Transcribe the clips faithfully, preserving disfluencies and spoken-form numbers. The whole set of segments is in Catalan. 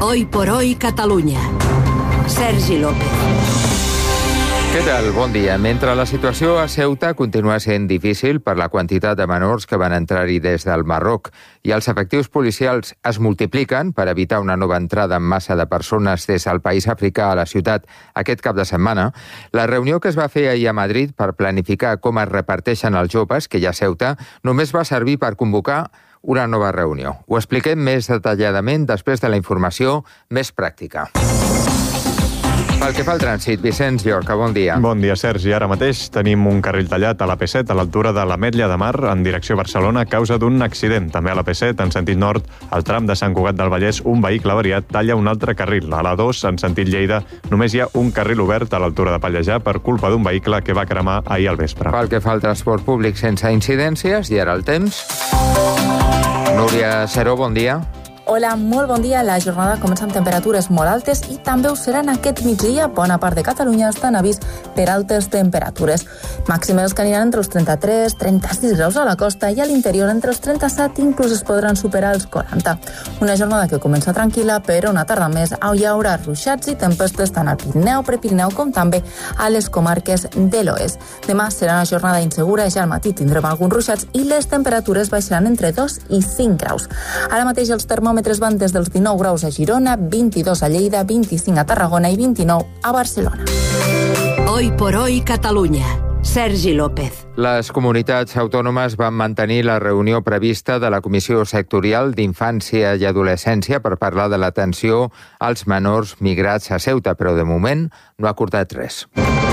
Hoy por hoy Catalunya. Sergi López. Què tal? Bon dia. Mentre la situació a Ceuta continua sent difícil per la quantitat de menors que van entrar-hi des del Marroc i els efectius policials es multipliquen per evitar una nova entrada en massa de persones des del país africà a la ciutat aquest cap de setmana, la reunió que es va fer ahir a Madrid per planificar com es reparteixen els joves que hi ha a Ceuta només va servir per convocar una nova reunió. Ho expliquem més detalladament després de la informació més pràctica. Pel que fa al trànsit, Vicenç Llorca, bon dia. Bon dia, Sergi. Ara mateix tenim un carril tallat a la P set a l'altura de l'Ametlla de Mar en direcció a Barcelona a causa d'un accident. També a la P set, en sentit nord, al tram de Sant Cugat del Vallès, un vehicle avariat talla un altre carril. A la dos, en sentit Lleida, només hi ha un carril obert a l'altura de Pallejà per culpa d'un vehicle que va cremar ahir al vespre. Pel que fa al transport públic sense incidències, i ara el temps. Núria Seró, bon dia. Hola, molt bon dia. La jornada comença amb temperatures molt altes i també ho seran aquest migdia. Bona part de Catalunya està en avís per altes temperatures. Màximes que aniran entre els trenta-tres trenta-sis graus a la costa i a l'interior entre els trenta-set, inclús es podran superar els quaranta. Una jornada que comença tranquil·la, però una tarda més hi haurà ruixats i tempestes tant al Pirineu, Prepirineu, com també a les comarques de l'oest. Demà serà una jornada insegura, ja al matí tindrem alguns ruixats i les temperatures baixaran entre dos i cinc graus. Ara mateix els termòmetres van des dels dinou graus a Girona, vint-i-dos a Lleida, vint-i-cinc a Tarragona i vint-i-nou a Barcelona. Hoy por hoy Catalunya. Sergi López. Les comunitats autònomes van mantenir la reunió prevista de la Comissió Sectorial d'Infància i Adolescència per parlar de l'atenció als menors migrats a Ceuta, però de moment no ha acordat res.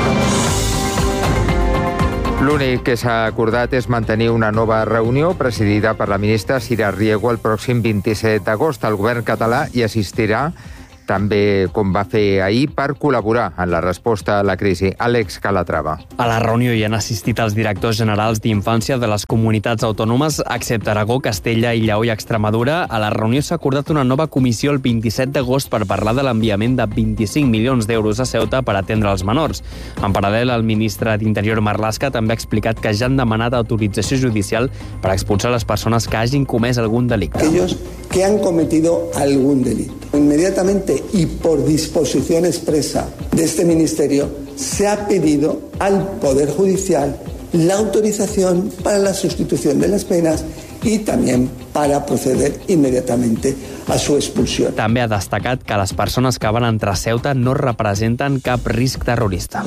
L'únic que s'ha acordat és mantenir una nova reunió presidida per la ministra Sira Riego el pròxim vint-i-set d'agost. El govern català hi assistirà també, com va fer ahir, per col·laborar en la resposta a la crisi. Àlex Calatrava. A la reunió hi han assistit els directors generals d'infància de les comunitats autònomes, excepte Aragó, Castella i Lleó i Extremadura. A la reunió s'ha acordat una nova comissió el vint-i-set d'agost per parlar de l'enviament de vint-i-cinc milions d'euros a Ceuta per atendre els menors. En paral·lel, el ministre d'Interior Marlaska també ha explicat que ja han demanat autorització judicial per expulsar les persones que hagin comès algun delicte. Aquellos que han cometido algún delito. Inmediatamente y por disposición expresa de este Ministerio se ha pedido al Poder Judicial la autorización para la sustitución de las penas y también para proceder inmediatamente a su expulsión. També ha destacat que les persones que van entrar a Ceuta no representen cap risc terrorista.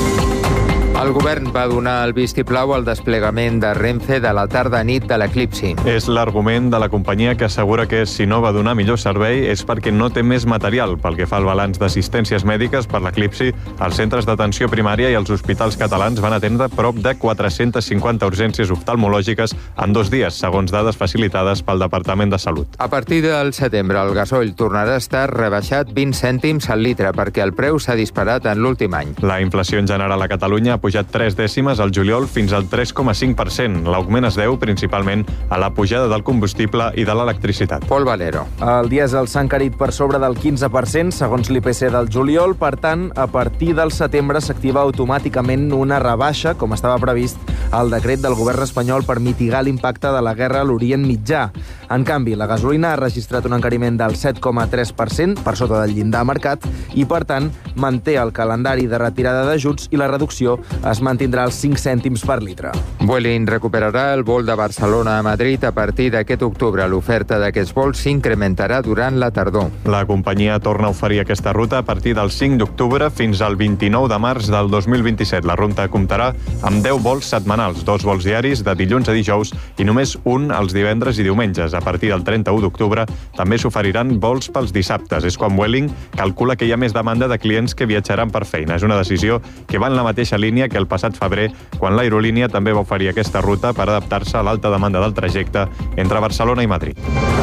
El govern va donar el vistiplau al desplegament de Renfe de la tarda-nit de l'eclipsi. És l'argument de la companyia que assegura que si no va donar millor servei és perquè no té més material. Pel que fa al balanç d'assistències mèdiques per l'eclipsi, els centres d'atenció primària i els hospitals catalans van atendre prop de quatre-centes cinquanta urgències oftalmològiques en dos dies, segons dades facilitades pel Departament de Salut. A partir del setembre, el gasoil tornarà a estar rebaixat vint cèntims al litre perquè el preu s'ha disparat en l'últim any. La inflació en general a Catalunya ha pujat tres dècimes al juliol fins al tres coma cinc per cent. L'augment es deu principalment a la pujada del combustible i de l'electricitat. Pol Valero. El dièsel s'ha encarit per sobre del quinze per cent, segons l'I P C del juliol. Per tant, a partir del setembre s'activa automàticament una rebaixa, com estava previst al decret del govern espanyol per mitigar l'impacte de la guerra a l'Orient Mitjà. En canvi, la gasolina ha registrat un encariment del set coma tres per cent, per sota del llindar marcat, i, per tant, manté el calendari de retirada d'ajuts i la reducció es mantindrà als cinc cèntims per litre. Vueling recuperarà el vol de Barcelona a Madrid a partir d'aquest octubre. L'oferta d'aquests vols s'incrementarà durant la tardor. La companyia torna a oferir aquesta ruta a partir del cinc d'octubre fins al vint-i-nou de març del dos mil vint-i-set. La ruta comptarà amb deu vols setmanals, dos vols diaris de dilluns a dijous i només un els divendres i diumenges. A partir del trenta-u d'octubre també s'oferiran vols pels dissabtes. És quan Vueling calcula que hi ha més demanda de clients que viatjaran per feina. És una decisió que va en la mateixa línia que el passat febrer, quan l'aerolínia també va oferir aquesta ruta per adaptar-se a l'alta demanda del trajecte entre Barcelona i Madrid.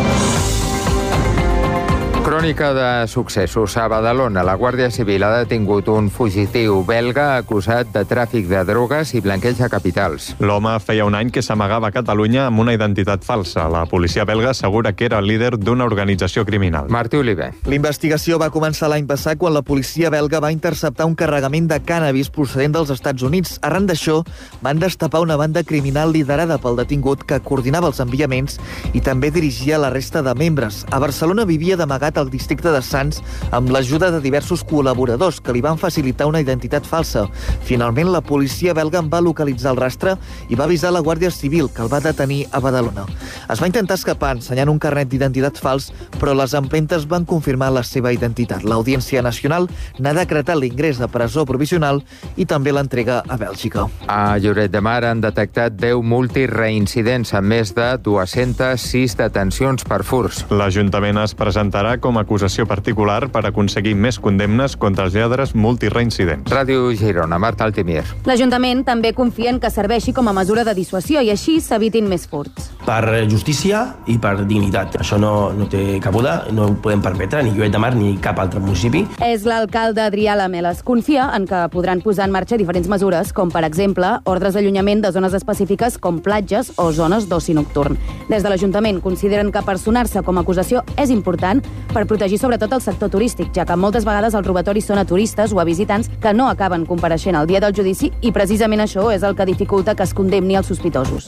Crònica de successos. A Badalona, la Guàrdia Civil ha detingut un fugitiu belga acusat de tràfic de drogues i blanqueig de capitals. L'home feia un any que s'amagava a Catalunya amb una identitat falsa. La policia belga assegura que era el líder d'una organització criminal. Martí Oliver. L'investigació va començar l'any passat quan la policia belga va interceptar un carregament de cànnabis procedent dels Estats Units. Arran d'això, van destapar una banda criminal liderada pel detingut que coordinava els enviaments i també dirigia la resta de membres. A Barcelona vivia d'amagat el districte de Sants amb l'ajuda de diversos col·laboradors que li van facilitar una identitat falsa. Finalment, la policia belga en va localitzar el rastre i va avisar la Guàrdia Civil, que el va detenir a Badalona. Es va intentar escapar ensenyant un carnet d'identitat fals, però les empremtes van confirmar la seva identitat. L'Audiència Nacional n'ha decretat l'ingrés de presó provisional i també l'entrega a Bèlgica. A Lloret de Mar han detectat deu multis reincidents amb més de dues-centes sis detencions per furs. L'Ajuntament es presentarà com a acusació particular per aconseguir més condemnes contra els lladres multireincidents. Ràdio Girona, Marta Altimir. L'Ajuntament també confia en que serveixi com a mesura de dissuasió i així s'evitin més furts. Per justícia i per dignitat. Això no, no té cabuda, no ho podem permetre, ni Lloret de Mar ni cap altre municipi. És l'alcalde Adrià Lameles. Confia en que podran posar en marxa diferents mesures, com per exemple ordres d'allunyament de zones específiques com platges o zones d'oci nocturn. Des de l'Ajuntament consideren que personar-se com a acusació és important per protegir sobretot el sector turístic, ja que moltes vegades els robatoris són a turistes o a visitants que no acaben compareixent el dia del judici i precisament això és el que dificulta que es condemni els sospitosos.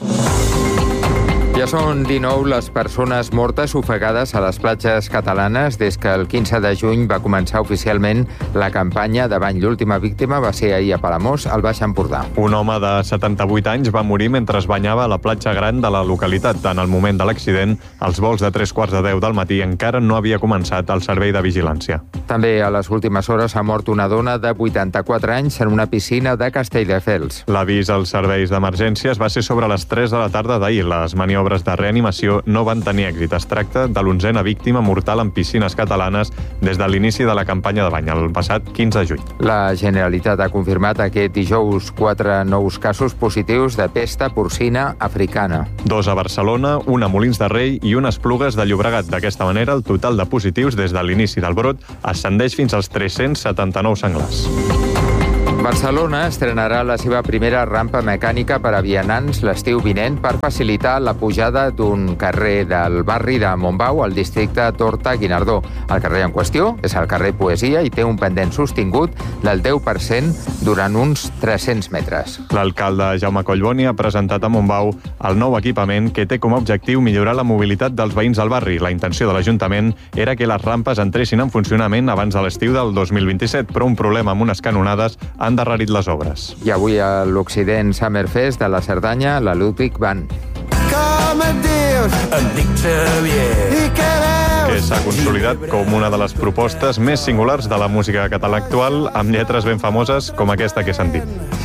Ja són dinou les persones mortes ofegades a les platges catalanes des que el quinze de juny va començar oficialment la campanya davant l'última víctima va ser ahir a Palamós, al Baix Empordà. Un home de setanta-vuit anys va morir mentre es banyava a la platja gran de la localitat. En el moment de l'accident, als vols de tres quarts de deu del matí encara no havia començat el servei de vigilància. També a les últimes hores ha mort una dona de vuitanta-quatre anys en una piscina de Castelldefels. L'avís als serveis d'emergències va ser sobre les tres de la tarda d'ahir. Les maniobres de reanimació no van tenir èxit. Es tracta de l'onzena víctima mortal en piscines catalanes des de l'inici de la campanya de bany, el passat quinze de juny. La Generalitat ha confirmat aquest dijous quatre nous casos positius de pesta porcina africana. Dos a Barcelona, un a Molins de Rei i unes Esplugues de Llobregat. D'aquesta manera, el total de positius des de l'inici del brot ascendeix fins als tres-cents setanta-nou senglars. Barcelona estrenarà la seva primera rampa mecànica per a vianants l'estiu vinent per facilitar la pujada d'un carrer del barri de Montbau al districte d'Horta-Guinardó. El carrer en qüestió és el carrer Poesia i té un pendent sostingut del deu per cent durant uns tres-cents metres. L'alcalde Jaume Collboni ha presentat a Montbau el nou equipament que té com a objectiu millorar la mobilitat dels veïns del barri. La intenció de l'Ajuntament era que les rampes entressin en funcionament abans de l'estiu del dos mil vint-i-set, però un problema amb unes canonades han endarrerit les obres. I avui a l'Occident Summerfest de la Cerdanya, la Ludwig Band. Com et dius? Em dic Xavier. I què veus? Que s'ha consolidat com una de les propostes més singulars de la música catalana actual, amb lletres ben famoses com aquesta que he sentit.